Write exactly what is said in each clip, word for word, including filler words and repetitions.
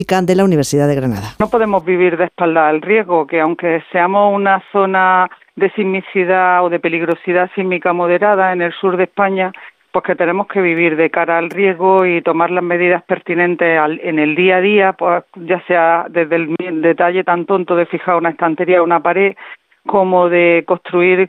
de la Universidad de Granada. No podemos vivir de espaldas al riesgo, que aunque seamos una zona de sismicidad o de peligrosidad sísmica moderada en el sur de España, pues que tenemos que vivir de cara al riesgo y tomar las medidas pertinentes al, en el día a día, pues ya sea desde el detalle tan tonto de fijar una estantería o una pared, como de construir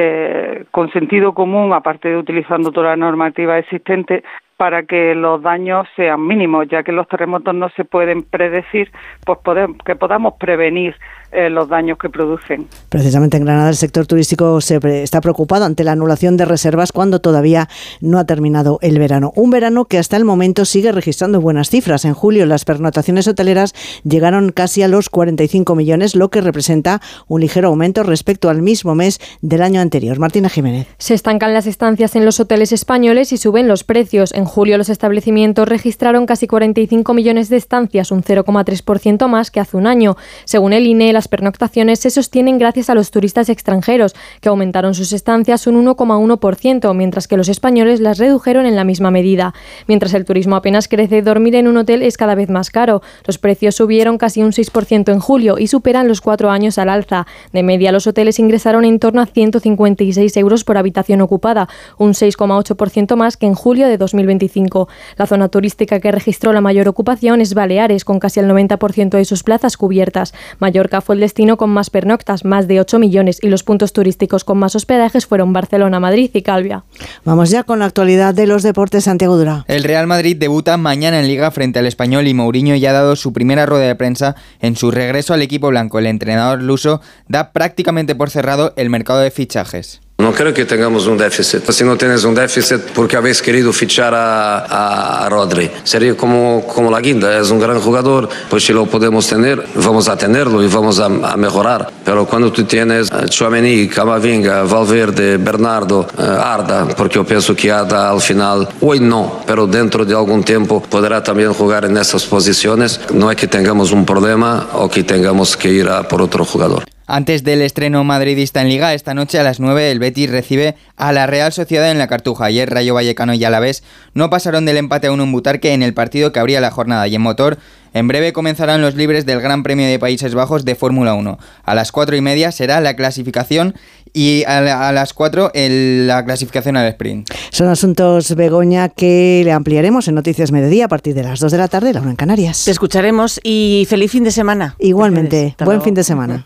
eh, con sentido común, aparte de utilizando toda la normativa existente, para que los daños sean mínimos, ya que los terremotos no se pueden predecir, pues podemos, que podamos prevenir eh, los daños que producen. Precisamente en Granada el sector turístico se pre- está preocupado ante la anulación de reservas cuando todavía no ha terminado el verano. Un verano que hasta el momento sigue registrando buenas cifras. En julio las pernoctaciones hoteleras llegaron casi a los cuarenta y cinco millones, lo que representa un ligero aumento respecto al mismo mes del año anterior. Martina Jiménez. Se estancan las estancias en los hoteles españoles y suben los precios. En julio los establecimientos registraron casi cuarenta y cinco millones de estancias, un cero coma tres por ciento más que hace un año. Según el I N E, las pernoctaciones se sostienen gracias a los turistas extranjeros, que aumentaron sus estancias un uno coma uno por ciento, mientras que los españoles las redujeron en la misma medida. Mientras el turismo apenas crece, dormir en un hotel es cada vez más caro. Los precios subieron casi un seis por ciento en julio y superan los cuatro años al alza. De media, los hoteles ingresaron en torno a ciento cincuenta y seis euros por habitación ocupada, un seis coma ocho por ciento más que en julio de dos mil veinticinco. La zona turística que registró la mayor ocupación es Baleares, con casi el noventa por ciento de sus plazas cubiertas. Mallorca fue el destino con más pernoctas, más de ocho millones, y los puntos turísticos con más hospedajes fueron Barcelona, Madrid y Calvia. Vamos ya con la actualidad de los deportes. Santiago Dura. El Real Madrid debuta mañana en Liga frente al Español y Mourinho ya ha dado su primera rueda de prensa en su regreso al equipo blanco. El entrenador luso da prácticamente por cerrado el mercado de fichajes. No creo que tengamos un déficit. Si no tienes un déficit, porque habéis querido fichar a, a, a Rodri. Sería como, como la guinda, es un gran jugador, pues si lo podemos tener, vamos a tenerlo y vamos a, a mejorar. Pero cuando tú tienes uh, Tchouaméni, Camavinga, Valverde, Bernardo, uh, Arda, porque yo pienso que Arda al final, hoy no, pero dentro de algún tiempo podrá también jugar en esas posiciones, no es que tengamos un problema o que tengamos que ir a por otro jugador. Antes del estreno madridista en Liga, esta noche a las nueve el Betis recibe a la Real Sociedad en la Cartuja. Ayer Rayo Vallecano y Alavés no pasaron del empate a uno en Butarque en el partido que abría la jornada. Y en motor, en breve comenzarán los libres del Gran Premio de Países Bajos de Fórmula uno. A las cuatro y media será la clasificación y a, la, a las cuatro el, la clasificación al sprint. Son asuntos, Begoña, que le ampliaremos en Noticias Mediodía a partir de las dos de la tarde, la una en Canarias. Te escucharemos y feliz fin de semana. Igualmente, buen fin de semana.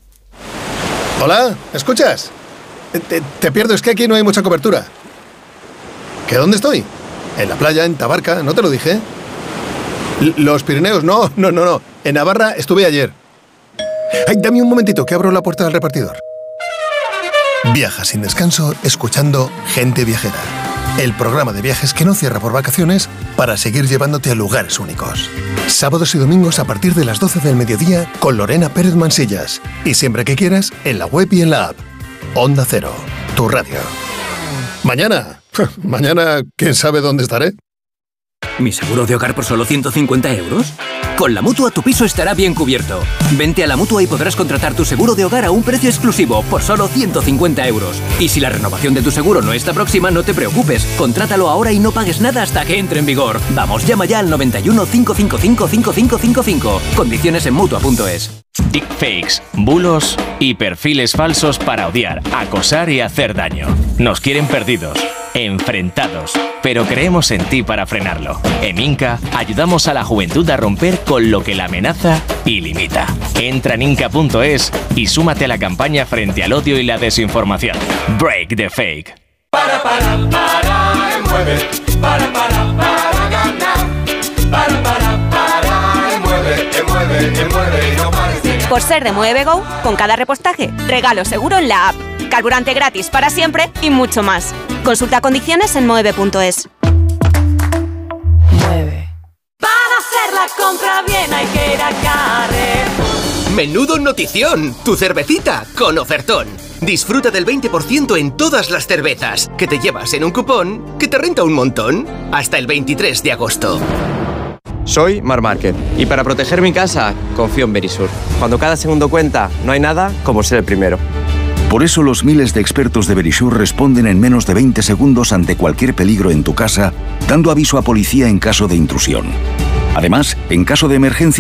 Hola, ¿me escuchas? Te, te pierdo, es que aquí no hay mucha cobertura. ¿Que dónde estoy? En la playa, en Tabarca, ¿no te lo dije? L- Los Pirineos, no, no, no, no. En Navarra estuve ayer. Ay, dame un momentito, que abro la puerta del repartidor. Viaja sin descanso, escuchando Gente Viajera. El programa de viajes que no cierra por vacaciones para seguir llevándote a lugares únicos. Sábados y domingos a partir de las doce del mediodía con Lorena Pérez Mansillas. Y siempre que quieras, en la web y en la app. Onda Cero, tu radio. Mañana, mañana, ¿quién sabe dónde estaré? ¿Mi seguro de hogar por solo ciento cincuenta euros? Con la Mutua tu piso estará bien cubierto. Vente a la Mutua y podrás contratar tu seguro de hogar a un precio exclusivo por solo ciento cincuenta euros. Y si la renovación de tu seguro no está próxima, no te preocupes. Contrátalo ahora y no pagues nada hasta que entre en vigor. Vamos, llama ya al noventa y uno, cinco cinco cinco, cinco cinco cinco cinco. Condiciones en Mutua punto es. Deepfakes, bulos y perfiles falsos para odiar, acosar y hacer daño. Nos quieren perdidos, enfrentados, pero creemos en ti para frenarlo. En Inca ayudamos a la juventud a romper con lo que la amenaza y limita. Entra en inca punto es y súmate a la campaña frente al odio y la desinformación. Break the fake. Para, para, para, y mueve. Para, para, para ganar. Para, para, para, y mueve, y mueve, y mueve, y no pares de ganar. Por ser de Mueve Go, con cada repostaje, regalo seguro en la app. Carburante gratis para siempre y mucho más. Consulta condiciones en mueve punto es. Mueve. Para hacer la compra bien hay que ir a Carrefour. Menudo notición, tu cervecita con ofertón. Disfruta del veinte por ciento en todas las cervezas, que te llevas en un cupón que te renta un montón. Hasta el veintitrés de agosto. Soy Mar Márquez y para proteger mi casa confío en Verisur. Cuando cada segundo cuenta, no hay nada como ser el primero. Por eso los miles de expertos de Verisur responden en menos de veinte segundos ante cualquier peligro en tu casa, dando aviso a policía en caso de intrusión. Además, en caso de emergencia,